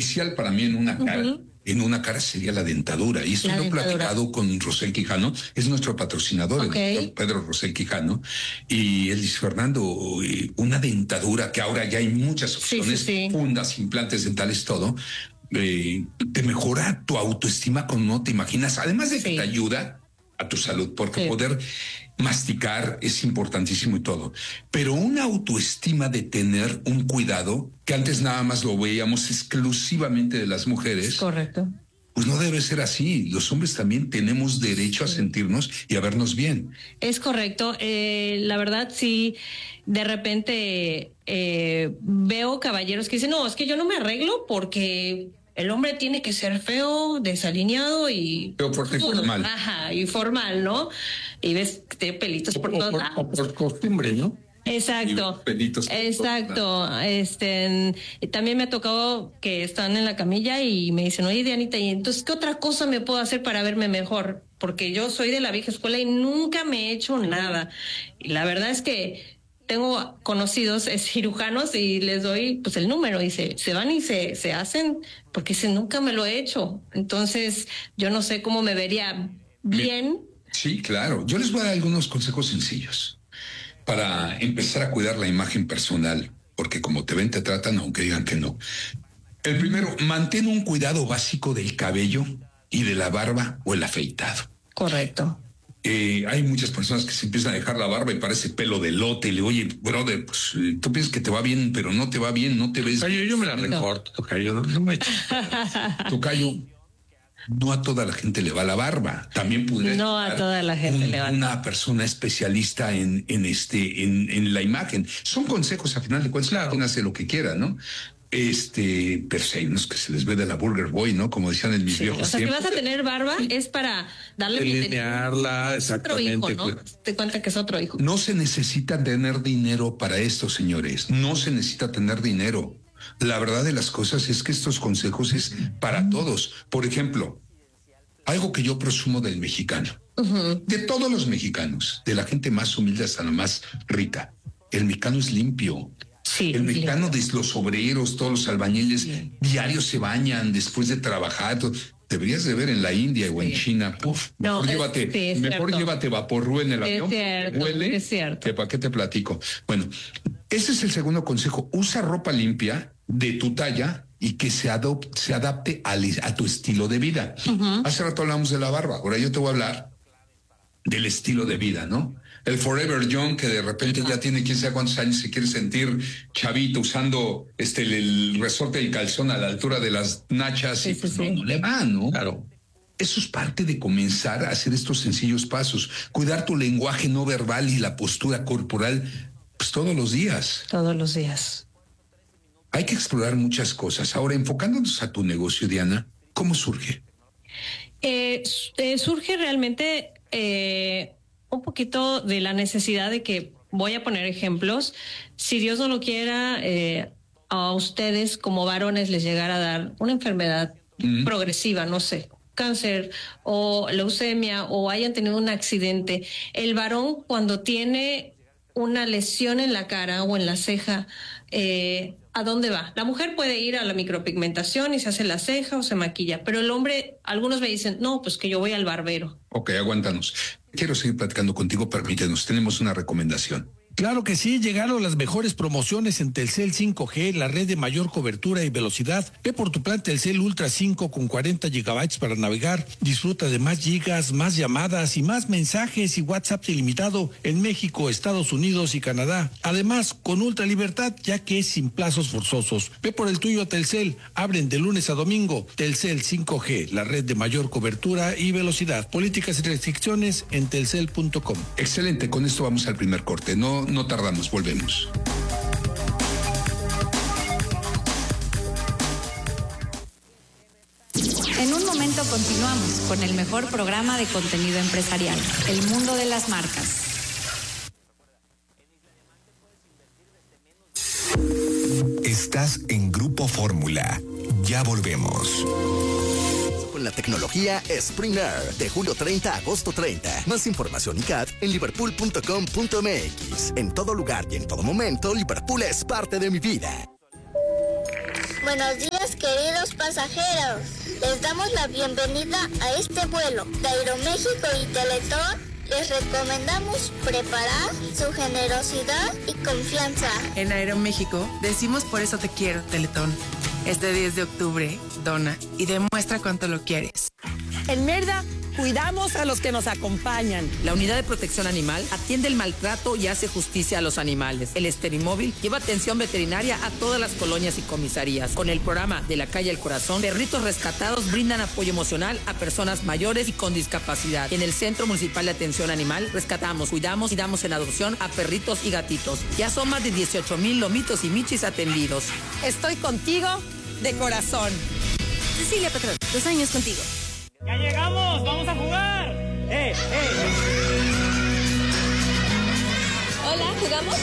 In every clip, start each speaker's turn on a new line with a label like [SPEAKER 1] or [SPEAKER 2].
[SPEAKER 1] inicial para mí en una cara. Uh-huh. En una cara sería la dentadura. Y esto lo he platicado con Rosel Quijano, es nuestro patrocinador, el doctor Pedro Rosel Quijano. Y él dice, Fernando, una dentadura, que ahora ya hay muchas opciones, fundas, implantes dentales, todo, te mejora tu autoestima como no te imaginas. Además de que te ayuda a tu salud, porque poder masticar es importantísimo y todo. Pero una autoestima de tener un cuidado, que antes nada más lo veíamos exclusivamente de las mujeres.
[SPEAKER 2] Correcto.
[SPEAKER 1] Pues no debe ser así. Los hombres también tenemos derecho a sentirnos y a vernos bien.
[SPEAKER 2] Es correcto. La verdad, sí, de repente veo caballeros que dicen, no, es que yo no me arreglo porque el hombre tiene que ser feo, desalineado y...
[SPEAKER 1] Pero porque formal.
[SPEAKER 2] Ajá, y formal, ¿no? Y ves de pelitos por todos lados.
[SPEAKER 1] O por costumbre, ¿no?
[SPEAKER 2] Exacto.
[SPEAKER 1] Pelitos
[SPEAKER 2] exacto. También me ha tocado que están en la camilla y me dicen, oye, Dianita, ¿y entonces qué otra cosa me puedo hacer para verme mejor? Porque yo soy de la vieja escuela y nunca me he hecho nada. Y la verdad es que tengo conocidos cirujanos y les doy pues el número y se van y se hacen porque nunca me lo he hecho. Entonces yo no sé cómo me vería bien.
[SPEAKER 1] Sí, claro. Yo les voy a dar algunos consejos sencillos para empezar a cuidar la imagen personal, porque como te ven te tratan aunque digan que no. El primero, mantén un cuidado básico del cabello y de la barba o el afeitado.
[SPEAKER 2] Correcto.
[SPEAKER 1] Hay muchas personas que se empiezan a dejar la barba y parece pelo de lote. Y le oye, brother, pues tú piensas que te va bien, pero no te va bien, no te ves.
[SPEAKER 3] Yo me la recorto, tocayo, no me echo.
[SPEAKER 1] Tocayo, no a toda la gente le va la barba. También pudiera.
[SPEAKER 2] No a toda la gente le va.
[SPEAKER 1] Una persona especialista en la imagen. Son consejos, a final de cuentas, claro. Quien hace lo que quiera, ¿no? Pero hay unos que se les ve de la Burger Boy, ¿no? Como decían en mis viejos
[SPEAKER 2] tiempos. O sea,
[SPEAKER 1] tiempos.
[SPEAKER 2] Si vas a tener barba es para darle
[SPEAKER 3] delinearla, exactamente.
[SPEAKER 2] Otro hijo, ¿no? Te cuenta que es otro hijo.
[SPEAKER 1] No se necesita tener dinero para esto, señores. No se necesita tener dinero. La verdad de las cosas es que estos consejos es para todos. Por ejemplo, algo que yo presumo del mexicano, de todos los mexicanos, de la gente más humilde hasta la más rica. El mexicano es limpio.
[SPEAKER 2] Sí,
[SPEAKER 1] el mexicano de los obreros, todos los albañiles, diarios se bañan después de trabajar. Deberías de ver en la India o en China. Mejor llévate Vaporru en el avión. Huele.
[SPEAKER 2] Es cierto.
[SPEAKER 1] ¿Para qué te platico? Bueno, ese es el segundo consejo. Usa ropa limpia de tu talla y que se adapte a tu estilo de vida. Hace rato hablamos de la barba. Ahora yo te voy a hablar del estilo de vida, ¿no? El Forever Young, que de repente ya tiene quién sabe cuántos años, se quiere sentir chavito usando el resorte del calzón a la altura de las nachas no le va, ¿no?
[SPEAKER 3] Claro.
[SPEAKER 1] Eso es parte de comenzar a hacer estos sencillos pasos. Cuidar tu lenguaje no verbal y la postura corporal, pues todos los días.
[SPEAKER 2] Todos los días.
[SPEAKER 1] Hay que explorar muchas cosas. Ahora, enfocándonos a tu negocio, Diana, ¿cómo surge?
[SPEAKER 2] Surge realmente... un poquito de la necesidad de que, voy a poner ejemplos, si Dios no lo quiera, a ustedes como varones les llegara a dar una enfermedad progresiva, no sé, cáncer o leucemia o hayan tenido un accidente. El varón cuando tiene una lesión en la cara o en la ceja, ¿a dónde va? La mujer puede ir a la micropigmentación y se hace la ceja o se maquilla, pero el hombre, algunos me dicen, no, pues que yo voy al barbero.
[SPEAKER 1] Ok, aguántanos. Quiero seguir platicando contigo, permítenos, tenemos una recomendación.
[SPEAKER 3] Claro que sí, llegaron las mejores promociones en Telcel 5G, la red de mayor cobertura y velocidad. Ve por tu plan Telcel Ultra 5 con 40 gigabytes para navegar. Disfruta de más gigas, más llamadas y más mensajes y WhatsApp ilimitado en México, Estados Unidos y Canadá. Además, con ultra libertad, ya que es sin plazos forzosos. Ve por el tuyo a Telcel. Abren de lunes a domingo. Telcel 5G, la red de mayor cobertura y velocidad. Políticas y restricciones en telcel.com.
[SPEAKER 1] Excelente, con esto vamos al primer corte. No tardamos, volvemos.
[SPEAKER 4] En un momento continuamos con el mejor programa de contenido empresarial, El Mundo de las Marcas.
[SPEAKER 5] Estás en Grupo Fórmula. Ya volvemos.
[SPEAKER 6] Con la tecnología Spring Air, de julio 30 a agosto 30. Más información y CAT en liverpool.com.mx. En todo lugar y en todo momento, Liverpool es parte de mi vida.
[SPEAKER 7] Buenos días, queridos pasajeros. Les damos la bienvenida a este vuelo de Aeroméxico y Teletón. Les recomendamos preparar su generosidad y confianza.
[SPEAKER 8] En Aeroméxico decimos por eso te quiero, Teletón. Este 10 de octubre, dona y demuestra cuánto lo quieres.
[SPEAKER 9] En Mérida, cuidamos a los que nos acompañan.
[SPEAKER 10] La Unidad de Protección Animal atiende el maltrato y hace justicia a los animales. El Esterimóvil lleva atención veterinaria a todas las colonias y comisarías. Con el programa De la Calle al Corazón, perritos rescatados brindan apoyo emocional a personas mayores y con discapacidad. En el Centro Municipal de Atención Animal rescatamos, cuidamos y damos en adopción a perritos y gatitos. Ya son más de 18,000 lomitos y michis atendidos.
[SPEAKER 9] Estoy contigo de corazón.
[SPEAKER 11] Cecilia Petrón, 2 años contigo.
[SPEAKER 12] ¡Ya llegamos! ¡Vamos a jugar!
[SPEAKER 13] Hola, ¿jugamos?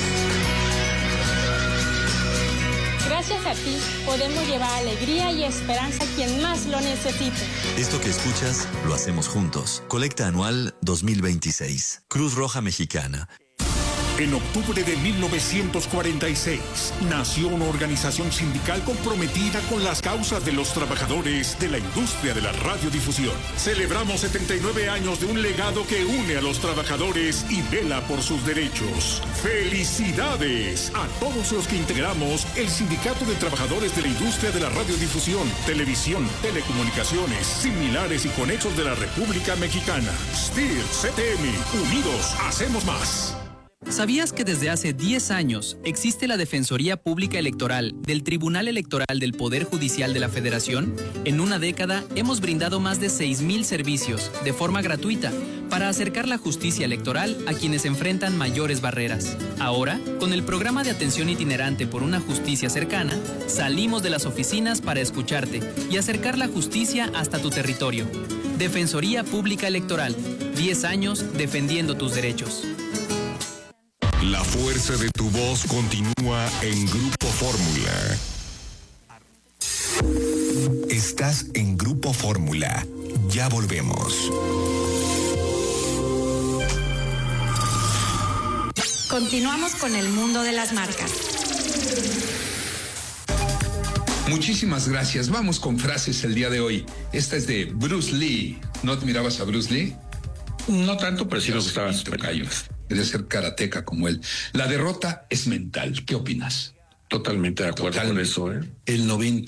[SPEAKER 13] Gracias a ti podemos llevar alegría y esperanza a quien más lo necesite.
[SPEAKER 14] Esto que escuchas lo hacemos juntos. Colecta anual 2026. Cruz Roja Mexicana.
[SPEAKER 15] En octubre de 1946 nació una organización sindical comprometida con las causas de los trabajadores de la industria de la radiodifusión. Celebramos 79 años de un legado que une a los trabajadores y vela por sus derechos. ¡Felicidades a todos los que integramos el Sindicato de Trabajadores de la Industria de la Radiodifusión, Televisión, Telecomunicaciones, Similares y Conexos de la República Mexicana! STIR, CTM, unidos hacemos más.
[SPEAKER 16] ¿Sabías que desde hace 10 años existe la Defensoría Pública Electoral del Tribunal Electoral del Poder Judicial de la Federación? En una década hemos brindado más de 6,000 servicios de forma gratuita para acercar la justicia electoral a quienes enfrentan mayores barreras. Ahora, con el programa de atención itinerante por una justicia cercana, salimos de las oficinas para escucharte y acercar la justicia hasta tu territorio. Defensoría Pública Electoral, 10 años defendiendo tus derechos.
[SPEAKER 5] La fuerza de tu voz continúa en Grupo Fórmula. Estás en Grupo Fórmula. Ya volvemos.
[SPEAKER 4] Continuamos con el mundo de las marcas.
[SPEAKER 1] Muchísimas gracias. Vamos con frases el día de hoy. Esta es de Bruce Lee. ¿No admirabas a Bruce Lee?
[SPEAKER 3] No tanto, pero sí me gustaba su
[SPEAKER 1] tocayo. Debe ser karateca como él. La derrota es mental. ¿Qué opinas?
[SPEAKER 3] Totalmente de acuerdo con eso.
[SPEAKER 1] El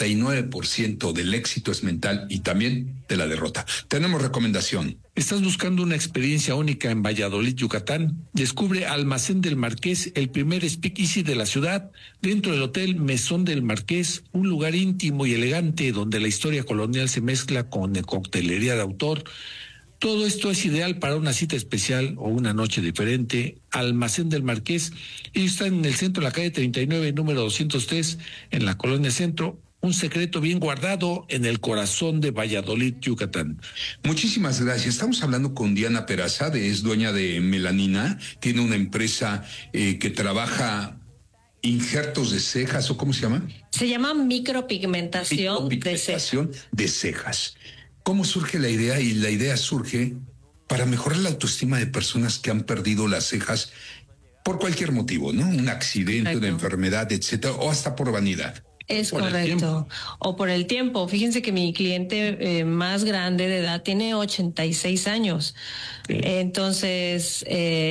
[SPEAKER 1] 99% del éxito es mental y también de la derrota. Tenemos recomendación.
[SPEAKER 3] ¿Estás buscando una experiencia única en Valladolid, Yucatán? Descubre Almacén del Marqués, el primer speakeasy de la ciudad, dentro del Hotel Mesón del Marqués, un lugar íntimo y elegante donde la historia colonial se mezcla con coctelería de autor. Todo esto es ideal para una cita especial o una noche diferente. Almacén del Marqués. Ellos están en el centro, en la calle 39, número 203, en la colonia Centro. Un secreto bien guardado en el corazón de Valladolid, Yucatán.
[SPEAKER 1] Muchísimas gracias. Estamos hablando con Diana Peraza, es dueña de Melanina. Tiene una empresa que trabaja injertos de cejas, ¿o cómo se llama?
[SPEAKER 2] Se llama micropigmentación
[SPEAKER 1] de cejas. ¿Cómo surge la idea? Y la idea surge para mejorar la autoestima de personas que han perdido las cejas por cualquier motivo, ¿no? Un accidente, una enfermedad, etcétera, o hasta por vanidad.
[SPEAKER 2] Es correcto. O por el tiempo. Fíjense que mi cliente más grande de edad tiene 86 años. Sí. Entonces,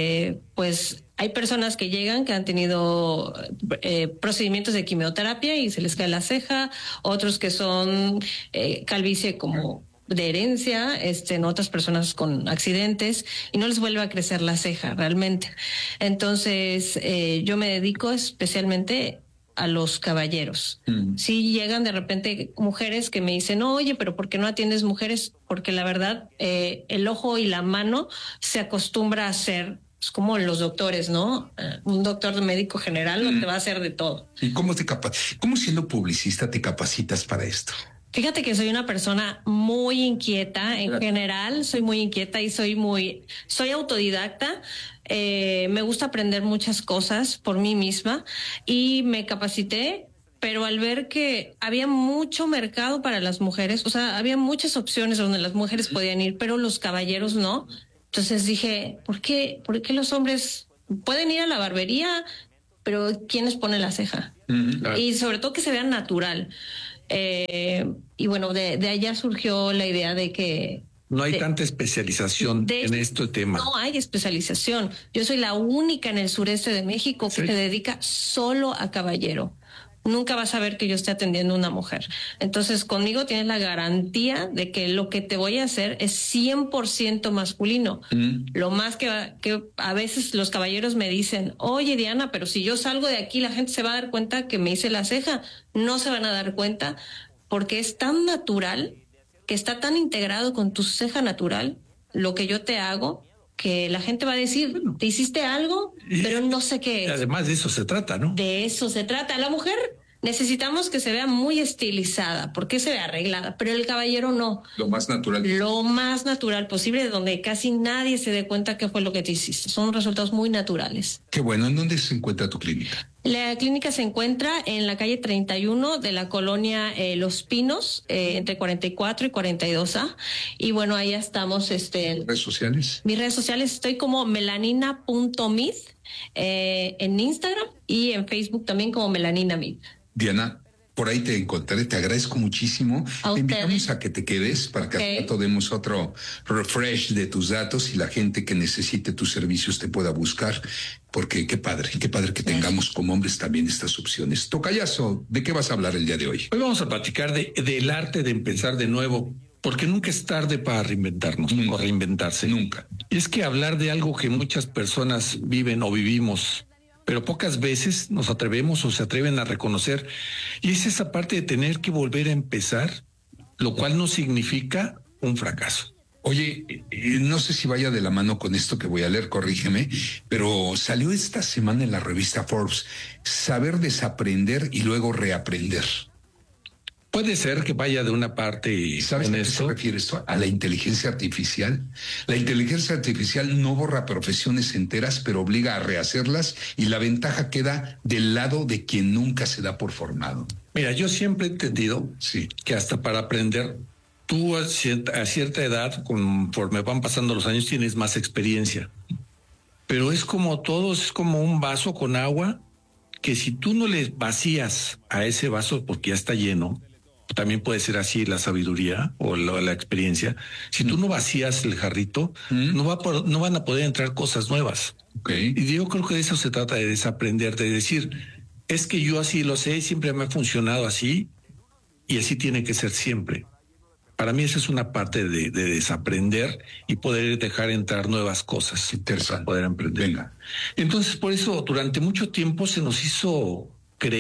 [SPEAKER 2] pues hay personas que llegan que han tenido procedimientos de quimioterapia y se les cae la ceja, otros que son calvicie como de herencia, en otras personas con accidentes y no les vuelve a crecer la ceja realmente. Entonces, yo me dedico especialmente a los caballeros. Sí llegan de repente mujeres que me dicen, oye, pero ¿por qué no atiendes mujeres? Porque la verdad, el ojo y la mano se acostumbra a hacer, es como los doctores, ¿no? Un doctor médico general no te va a hacer de todo.
[SPEAKER 1] ¿Y cómo siendo publicista te capacitas para esto?
[SPEAKER 2] Fíjate que soy una persona muy inquieta en general, soy muy inquieta y soy autodidacta. Me gusta aprender muchas cosas por mí misma y me capacité, pero al ver que había mucho mercado para las mujeres, o sea, había muchas opciones donde las mujeres podían ir, pero los caballeros no. Entonces dije, ¿por qué los hombres pueden ir a la barbería, pero quién les pone la ceja? Y sobre todo que se vea natural. Y bueno, de allá surgió la idea de que...
[SPEAKER 3] No hay tanta especialización en este tema.
[SPEAKER 2] No hay especialización. Yo soy la única en el sureste de México que se dedica solo a caballero. Nunca vas a ver que yo esté atendiendo a una mujer. Entonces, conmigo tienes la garantía de que lo que te voy a hacer es 100% masculino. Lo más que a veces los caballeros me dicen, oye, Diana, pero si yo salgo de aquí, la gente se va a dar cuenta que me hice la ceja. No se van a dar cuenta porque es tan natural, que está tan integrado con tu ceja natural, lo que yo te hago, que la gente va a decir, te hiciste algo, pero no sé qué es.
[SPEAKER 3] Además de eso se trata, ¿no?
[SPEAKER 2] De eso se trata. La mujer necesitamos que se vea muy estilizada, porque se ve arreglada, pero el caballero no.
[SPEAKER 1] Lo más natural.
[SPEAKER 2] Lo más natural posible, donde casi nadie se dé cuenta qué fue lo que te hiciste. Son resultados muy naturales.
[SPEAKER 1] Qué bueno. ¿En dónde se encuentra tu clínica?
[SPEAKER 2] La clínica se encuentra en la calle 31 de la colonia Los Pinos, entre 44 y 42A. Y bueno, ahí estamos.
[SPEAKER 1] ¿Redes sociales?
[SPEAKER 2] Mis redes sociales, estoy como melanina.mid en Instagram y en Facebook también como melanina.mid.
[SPEAKER 1] Diana, por ahí te encontraré, te agradezco muchísimo. Te invitamos a que te quedes para que demos otro refresh de tus datos y la gente que necesite tus servicios te pueda buscar, porque qué padre que tengamos como hombres también estas opciones. Tocayazo, ¿de qué vas a hablar el día de hoy?
[SPEAKER 3] Hoy vamos a platicar del arte de empezar de nuevo, porque nunca es tarde para reinventarnos o reinventarse.
[SPEAKER 1] Nunca.
[SPEAKER 3] Y es que hablar de algo que muchas personas viven o vivimos, pero pocas veces nos atrevemos o se atreven a reconocer. Y es esa parte de tener que volver a empezar, lo cual no significa un fracaso.
[SPEAKER 1] Oye, no sé si vaya de la mano con esto que voy a leer, corrígeme, pero salió esta semana en la revista Forbes, saber desaprender y luego reaprender.
[SPEAKER 3] Puede ser que vaya de una parte.
[SPEAKER 1] ¿Sabes a qué se refiere esto? A la inteligencia artificial. La inteligencia artificial no borra profesiones enteras, pero obliga a rehacerlas y la ventaja queda del lado de quien nunca se da por formado.
[SPEAKER 3] Mira, yo siempre he entendido que hasta para aprender, tú a cierta edad, conforme van pasando los años, tienes más experiencia. Pero es como todo, es como un vaso con agua que si tú no le vacías a ese vaso porque ya está lleno, también puede ser así la sabiduría o la experiencia. Si tú no vacías el jarrito, no van a poder entrar cosas nuevas. Y yo creo que de eso se trata, de desaprender, de decir, es que yo así lo sé, siempre me ha funcionado así y así tiene que ser siempre. Para mí esa es una parte de desaprender y poder dejar entrar nuevas cosas para poder emprender.
[SPEAKER 1] Venga.
[SPEAKER 3] Entonces, por eso, durante mucho tiempo se nos hizo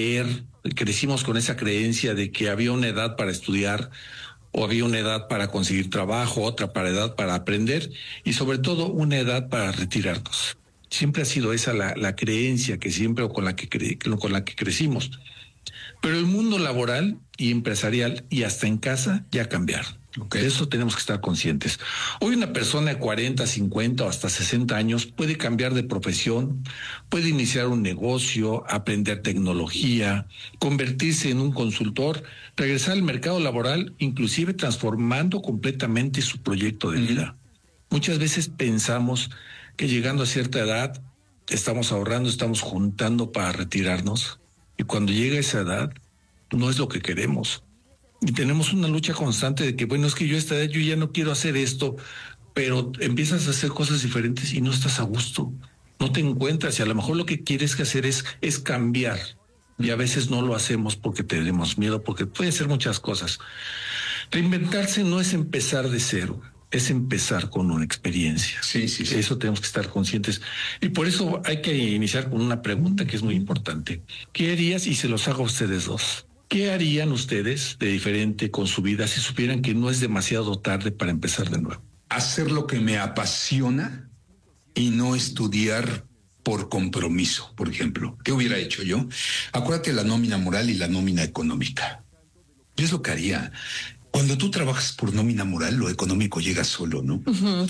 [SPEAKER 3] crecimos con esa creencia de que había una edad para estudiar o había una edad para conseguir trabajo, otra edad para aprender y sobre todo una edad para retirarnos. Siempre ha sido esa la creencia que siempre o con la que crecimos. Pero el mundo laboral y empresarial y hasta en casa ya cambiaron. De eso tenemos que estar conscientes. Hoy una persona de 40, 50 o hasta 60 años puede cambiar de profesión, puede iniciar un negocio, aprender tecnología, convertirse en un consultor, regresar al mercado laboral, inclusive transformando completamente su proyecto de vida. Muchas veces pensamos que llegando a cierta edad estamos ahorrando, estamos juntando para retirarnos y cuando llega esa edad no es lo que queremos. Y tenemos una lucha constante de que, bueno, es que yo a esta edad yo ya no quiero hacer esto, pero empiezas a hacer cosas diferentes y no estás a gusto, no te encuentras y a lo mejor lo que quieres hacer es cambiar y a veces no lo hacemos porque tenemos miedo, porque puede ser muchas cosas. Reinventarse no es empezar de cero, es empezar con una experiencia.
[SPEAKER 1] Sí.
[SPEAKER 3] Eso tenemos que estar conscientes. Y por eso hay que iniciar con una pregunta que es muy importante. ¿Qué harías? Y se los hago a ustedes dos. ¿Qué harían ustedes de diferente con su vida si supieran que no es demasiado tarde para empezar de nuevo?
[SPEAKER 1] Hacer lo que me apasiona y no estudiar por compromiso, por ejemplo. ¿Qué hubiera hecho yo? Acuérdate la nómina moral y la nómina económica. Yo es lo que haría. Cuando tú trabajas por nómina moral, lo económico llega solo, ¿no?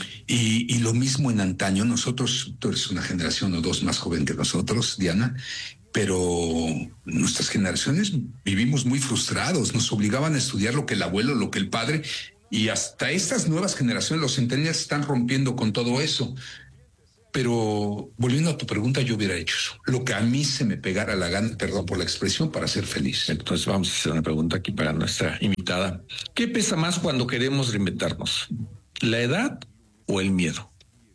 [SPEAKER 1] Y lo mismo en antaño. Nosotros, tú eres una generación o dos más joven que nosotros, Diana, pero nuestras generaciones vivimos muy frustrados, nos obligaban a estudiar lo que el abuelo, lo que el padre, y hasta estas nuevas generaciones, los centennials, están rompiendo con todo eso. Pero volviendo a tu pregunta, yo hubiera hecho eso. Lo que a mí se me pegara la gana, perdón por la expresión, para ser feliz.
[SPEAKER 3] Entonces vamos a hacer una pregunta aquí para nuestra invitada. ¿Qué pesa más cuando queremos reinventarnos? ¿La edad o el miedo?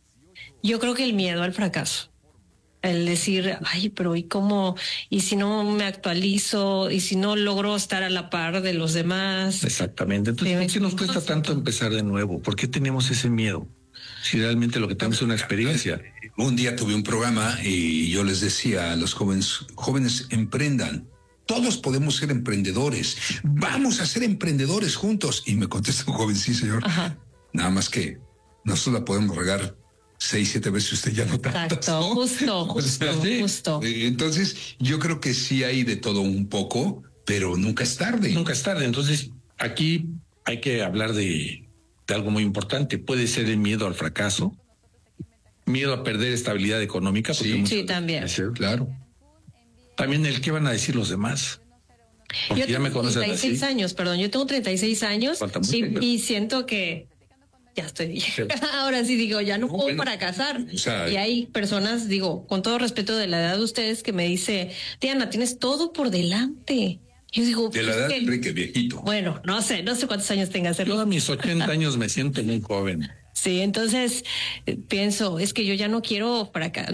[SPEAKER 2] Yo creo que el miedo al fracaso. El decir, ay, pero ¿y cómo? ¿Y si no me actualizo? ¿Y si no logro estar a la par de los demás?
[SPEAKER 3] Exactamente. Entonces, ¿por qué nos cuesta tanto empezar de nuevo? ¿Por qué tenemos ese miedo? Si realmente lo que tenemos es una experiencia.
[SPEAKER 1] Un día tuve un programa y yo les decía a los jóvenes emprendan. Todos podemos ser emprendedores. Vamos a ser emprendedores juntos. Y me contesta un joven, sí, señor. Ajá. Nada más que nosotros la podemos regar 6, 7 veces, usted ya no tantas.
[SPEAKER 2] Exacto, ¿no? justo.
[SPEAKER 1] Entonces, yo creo que sí hay de todo un poco, pero nunca es tarde.
[SPEAKER 3] Nunca es tarde. Entonces, aquí hay que hablar de algo muy importante. Puede ser el miedo al fracaso, miedo a perder estabilidad económica.
[SPEAKER 2] Sí, también.
[SPEAKER 3] Claro. También el qué van a decir los demás. Porque
[SPEAKER 2] yo tengo 36 años, perdón. Yo tengo 36 años y siento que ya estoy vieja. Ahora sí digo, ya no puedo fracasar. O sea, y hay personas, digo, con todo respeto de la edad de ustedes, que me dice, Diana, tienes todo por delante. Yo digo,
[SPEAKER 1] de la edad de Enrique, viejito.
[SPEAKER 2] Bueno, no sé cuántos años tengas.
[SPEAKER 3] Yo a mis 80 años me siento muy joven.
[SPEAKER 2] Sí, entonces pienso, es que yo ya no quiero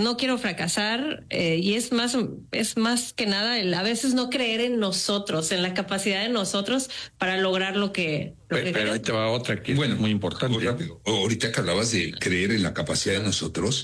[SPEAKER 2] fracasar y es más que nada a veces no creer en nosotros, en la capacidad de nosotros para lograr lo que
[SPEAKER 3] pero ahí te va otra que es muy importante.
[SPEAKER 1] Ahorita que hablabas de creer en la capacidad de nosotros,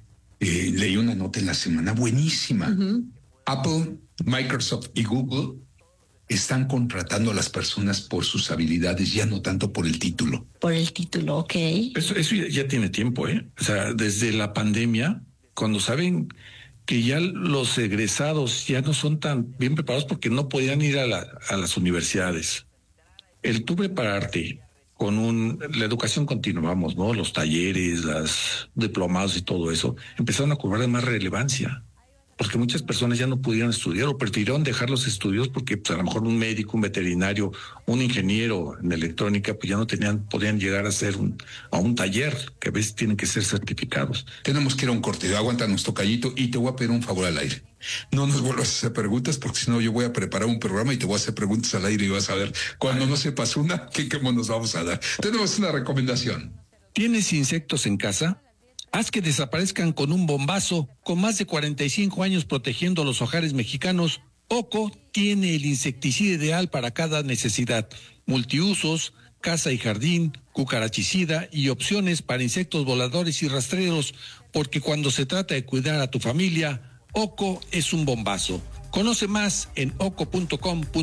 [SPEAKER 1] leí una nota en la semana buenísima. Uh-huh. Apple, Microsoft y Google están contratando a las personas por sus habilidades, ya no tanto por el título.
[SPEAKER 2] Por el título, ok.
[SPEAKER 3] Eso ya tiene tiempo, ¿eh? O sea, desde la pandemia, cuando saben que ya los egresados ya no son tan bien preparados porque no podían ir a las universidades. El tú prepararte con la educación continua, vamos, ¿no? Los talleres, los diplomados y todo eso, empezaron a cobrar más relevancia. Porque muchas personas ya no pudieron estudiar o prefirieron dejar los estudios porque pues, a lo mejor un médico, un veterinario, un ingeniero en electrónica, pues ya no podían llegar a hacer a un taller, que a veces tienen que ser certificados.
[SPEAKER 1] Tenemos que ir a un corte, aguántanos tocallito y te voy a pedir un favor al aire. No nos vuelvas a hacer preguntas porque si no yo voy a preparar un programa y te voy a hacer preguntas al aire y vas a ver cuando no sepas una, ¿qué nos vamos a dar? Tenemos una recomendación.
[SPEAKER 3] ¿Tienes insectos en casa? Haz que desaparezcan con un bombazo. Con más de 45 años protegiendo los hogares mexicanos, OCO tiene el insecticida ideal para cada necesidad. Multiusos, casa y jardín, cucarachicida y opciones para insectos voladores y rastreros, porque cuando se trata de cuidar a tu familia, OCO es un bombazo. Conoce más en oco.com.mx.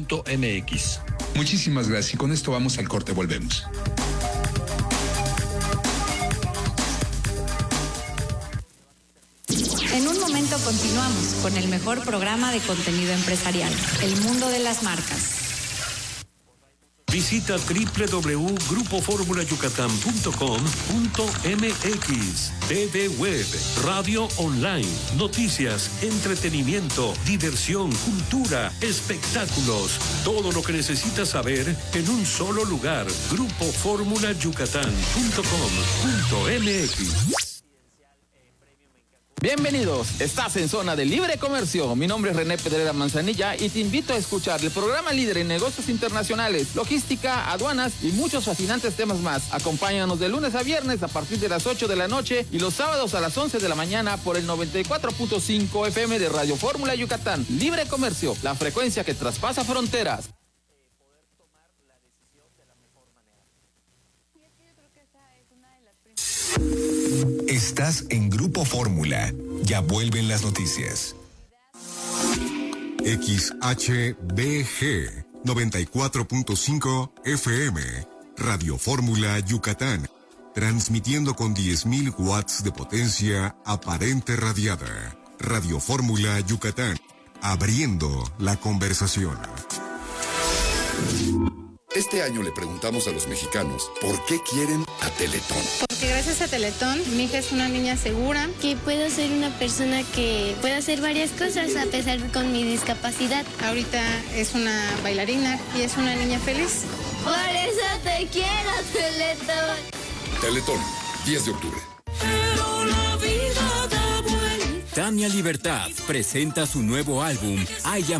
[SPEAKER 1] Muchísimas gracias y con esto vamos al corte, volvemos.
[SPEAKER 4] En un momento continuamos con el mejor programa de contenido empresarial, El Mundo de las Marcas.
[SPEAKER 5] Visita www.grupoformulayucatán.com.mx. TV Web, radio online, noticias, entretenimiento, diversión, cultura, espectáculos. Todo lo que necesitas saber en un solo lugar. Grupoformulayucatán.com.mx.
[SPEAKER 17] Bienvenidos, estás en Zona de Libre Comercio. Mi nombre es René Pedrera Manzanilla y te invito a escuchar el programa líder en negocios internacionales, logística, aduanas y muchos fascinantes temas más. Acompáñanos de lunes a viernes a partir de las 8 de la noche y los sábados a las 11 de la mañana por el 94.5 FM de Radio Fórmula Yucatán. Libre Comercio, la frecuencia que traspasa fronteras.
[SPEAKER 5] Estás en Grupo Fórmula. Ya vuelven las noticias. XHBG 94.5 FM. Radio Fórmula Yucatán. Transmitiendo con 10.000 watts de potencia aparente radiada. Radio Fórmula Yucatán. Abriendo la conversación.
[SPEAKER 18] Este año le preguntamos a los mexicanos por qué quieren a Teletón.
[SPEAKER 19] Porque gracias a Teletón, mi hija es una niña segura.
[SPEAKER 20] Que puedo ser una persona que pueda hacer varias cosas a pesar con mi discapacidad.
[SPEAKER 19] Ahorita es una bailarina y es una niña feliz.
[SPEAKER 20] Por eso te quiero, Teletón.
[SPEAKER 18] Teletón, 10 de octubre.
[SPEAKER 21] Pero la vida Tania Libertad presenta su nuevo álbum, Hay